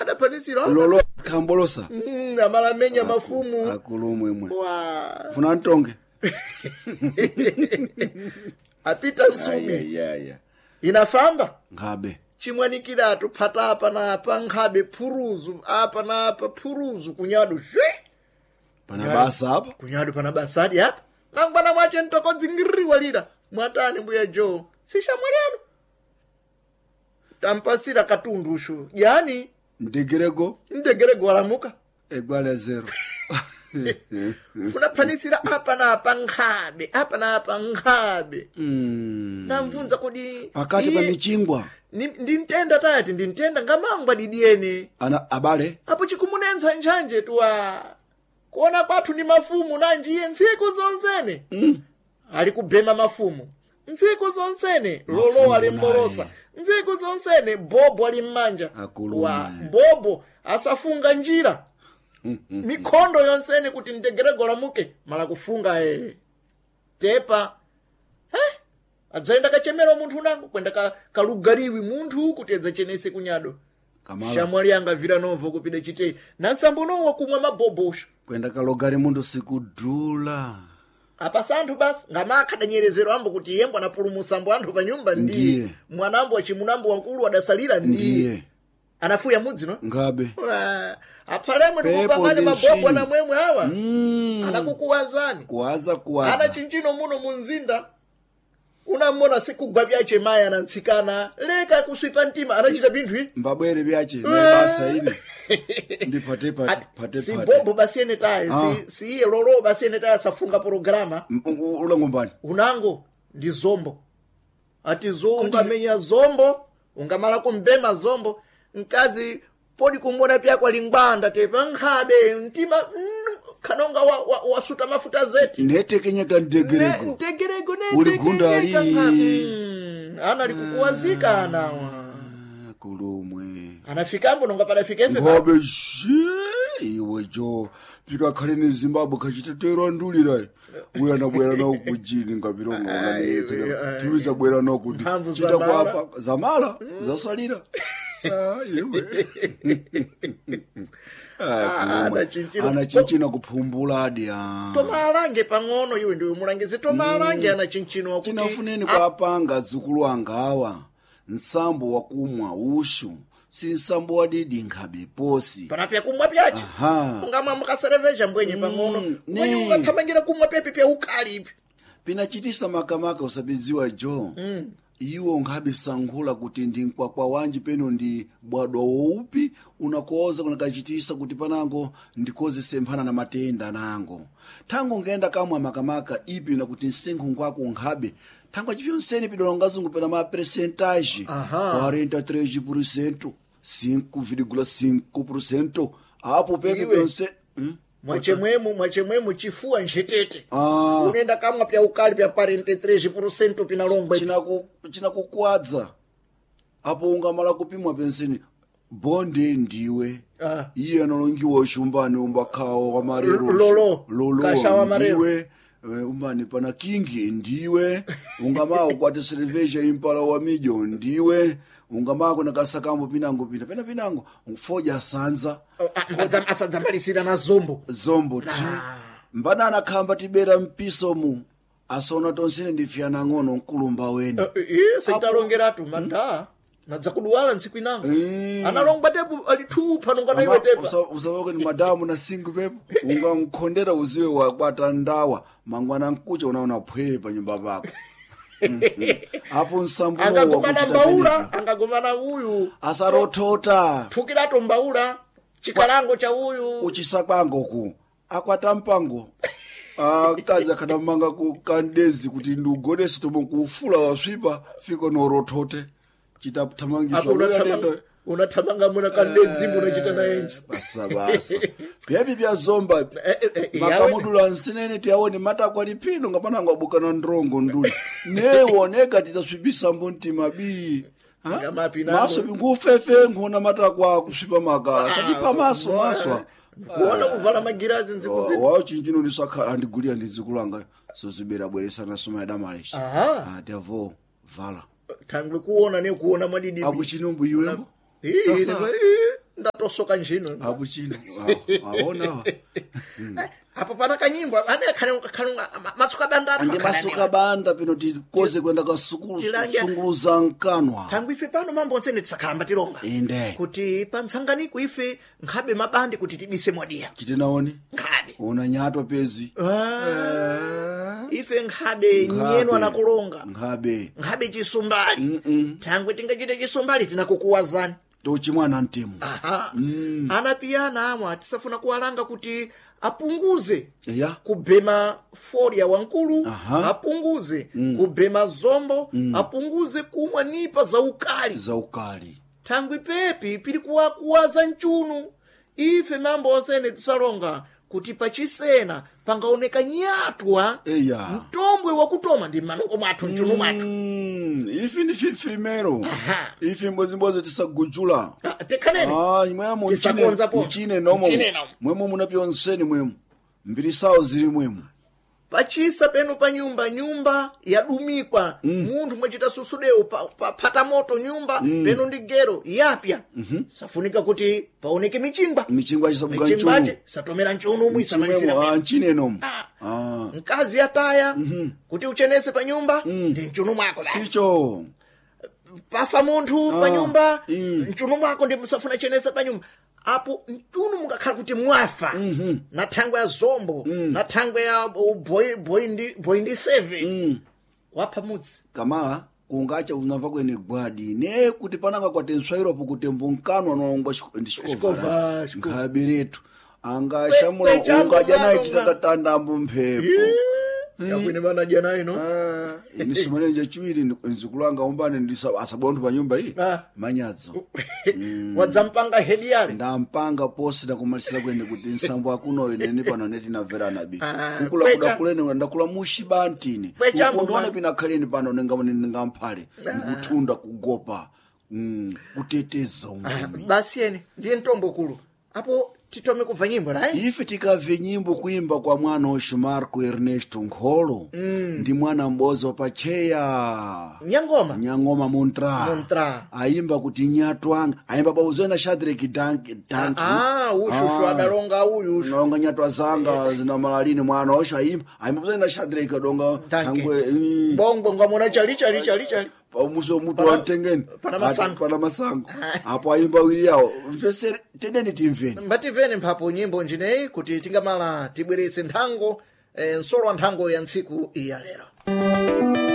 akadapanisira lolo kambolosa amalamenya mafumu akulumwemwe funa ntonge apita nsumi inafamba ngabe chimwanikira atupata apa na apa ngabe phuruzu apa na apa phuruzu kunyadu pana basa apa kunyadu pana basa adi apa mangwana mwache ntokodzi ngiriwa lira mwatani mbuya Joe sishamweleno tampasira katundushu yani ndegerego walamuka egwala zero funa panisira apa na apa ngabe namvunza kodi pakati pa michingwa ndintenda tati ndintenda ngamangwa didiene ana abale apo chikumunenza njanje tuwa kuona kwathu ndi mafumu nanjiye ntsiku zonsene ali kubhema mafumu ntsiku zonsene lolo ali mbolosa ntsiku zonsene bobo ali mmanja wa bobo asafunga njira mikhondo yonsene kuti ndegerego lamuke mala kufunga tepa adzaenda kachemera munthu unango kwenda kalugariwi munthu kuti adzachenese kunyado shamwali angavira novo kupida chite nansambo nowo kumwa mabobosho kwenda kalogari munthu sikudula apa santhu basi ngamakadanyerezero ambo kuti yembo anapulumusambo anthu pa nyumba ndiye mwanambo wachimunambo wankulu wadasalira ndiye anafuya mudzi no ngabe aphalemwe ndikupangane mabobo na mwemwe awa anakukuwazani kuwaza ana chinchino muno munzinda unamona sikugwa byache maya anantsikana leka kuswipa ntima anachita binthu mbabwere byache basa ine ndi pate si bobo basiene taye si iye lolo basiene taye safunga programa ulangombani unango ndi zombo ati zonga menya zombo ungamala kumbema zombo mkazi podi kumona pya kwa lingwanda tepa nkhabe ntima kanonga wasuta mafuta zeti netekenya kandegerego ntegerego uligunda ali ana likukuwazika anawa kulumwe anafikambo nonga palafika efe ngabe iwe jo pika khaleni Zimbabwe kachitetero ndulira uya nabwera nawo kujini ngabirongo unaniyezera tuliza bwera nawo kuti chita kwapa zamala zasalira iwe ana chinchino kuphumbula adi tomalange pang'ono iwe ndiwe mulangizi tomalange ana chinchino wakuti chinafuneni kwapanga zukulu angawa nsambo wakumwa ushu si nsambo wadidi nkhabe posi panapya kumwa pyachi ungamwa mukasereveja mbwenye pang'ono mwenye ungathamangira kumwa pepe pya ukalipi pinachitisa makamaka usabiziwa jo iwo nkhabe sankhula kuti ndi mkwakwa wanji peno ndi bwadwa woupi unakooza kunakachitisa kuti panango ndikoze semphana na matenda nango thango ngenda kamwa makamaka ipi na kuti nsinkhu nkwako nkhabe thango chipyonsene pidona ngazungu pena ma percentage 43% 5,5% apo pepe pyonse mwachemwemu chifua nchetete unenda kamwa pya ukali pya 43% pinalongwa chinakukwadza apo ungamala kupimwa penseni bonde ndiwe iye analongiwa ushumbani umbakhawo wa marero lolo ndiwe umani pana kingi ndiwe ungamao kwati cerveja impala wa mijo ndiwe ungamako nakasakambo pinango ufoja sanza asadzamalisira na zombo ti mbana anakhamba tibera mpiso mu asona tonsene ndifyana ng'ono nkulumba weni saitalongeratu manda nadzakuduwala ntsiku inango analongba tepu alithupa nongana iwe tepa usawoke ni madamu na singu pepo ungankhondera uziwe wakwata ndawa mangwana nkucha unaona phwepa nyumba pako apo nsambuno angagumana mbaula angagumana uyu asarothota thukirato mbaula chikalango cha uyu uchisakwango ku akwata mpango kazi akadamanga ku kandezi kuti ndiugodesi tomo kufula waswipa fiko norothote chitapthamangiswa unathamanga muna kandezi munachita na enji basa byabi bya zomba makamudula nsinene tiyaone matakwa lipino ngapananga abukana ndrongo nduli newoneka titaswibisa mbontima bi maso ngufefe ngona matakwa kuswipa maka satipa maswa kuona kuvala magirazi nzikuzi wao chinchino ndisakha andigulia ndidzikulanga sozibera bweresana soma ya damalish devo vala tangwe kuona ne kuona madidi abu chinombu iwembo sasa ndatosoka njino abuchino aona apo pana kanyimbo ane khalunga matsuka banda ande masuka banda pino tikoze kwenda kasunguluza nkanwa tangu ife pano mambo onsene tisakamba tilonga inde kuti pantsanganiko ife nkhabe mabandi kuti tibise mwadiya chitinaoni nkhabe una nyato pezi ife nkhabe nyeno anakulonga nkhabe chisumbali tangu tingachite chisumbali tinakukuwazani tochimwana mtemu anapiyana amwe tisafuna kuwalanga kuti apunguze yeah. kubema foria wankulu apunguze kubema zombo apunguze kumwa nipa za ukali tangu pepi pili kuwaza nchunu ife mambo onsene tisalonga kuti pachisena pangaoneka nyatwa mtombwe wakutoma ndi manongo mwathu nchunu mwathu ifi ndi fifrimero ifi mbozimbozi tisagujula tekhanene mwemo mchine nomo mwemo munapyonseni mwemo mbiri sawo zili mwemo pachisa penu pa nyumba yadumikwa munthu mwachita susudeu pata moto nyumba penu ndi gero yapya safunika kuti paoneke michingwa chisamuka satomera nchunu umwe isamalisira nchine nomo mkazi yataya kuti uchenese pa nyumba ndi nchunu mwako basi sicho pafa munthu pa nyumba nchunu mwako ndi musafuna chenesa pa nyumba apo nchunu mungakhala kuti mwafa na thangwe ya zombo na thangwe ya boy ndi seve wapha mudzi kamala kungacha unamva kwene gwadi ne kuti pananga kwatenswairapo kuti mvunkano analongwa ndishikova nkhabiretu angashamula ungajanayi titatatandambo mphepo yakwine mana jana ino nisumane nje chiwiri nzikulanga umbane ndisa asabontu pa nyumba hii manyadzo wadzampanga hedi yale ndampanga posi na kumalisira kwene kuti nsambo akuno ine pano neti na vera nabi kula kulene ndakula mushibantini unaona pina khaleni pano ningamphale ngutunda kugopa kuteteza umami basi yene ndiye ntombo kulu apo titome kuva nyimbo right ife tikave nyimbo kuimba kwa mwana osho Marco Ernesto Nkholo ndi mwana mbozo wa pacheya nyangoma Montra aimba kuti nyatwanga aimba pauzena Shadrack Danki ushushu adalonga uyu nonga nyatwa zanga zina malalini mwana osho aimba pauzena Shadrack donga tangwe bongo ngamona chali pamuso mutu wantengeni pana masango apo aimba wili yao mfesere tendeni timveni mbativeni mphapo nyimbo njineyi kuti tingamala tibwerese nthango nsolo wa nthango ya ntsiku iya lero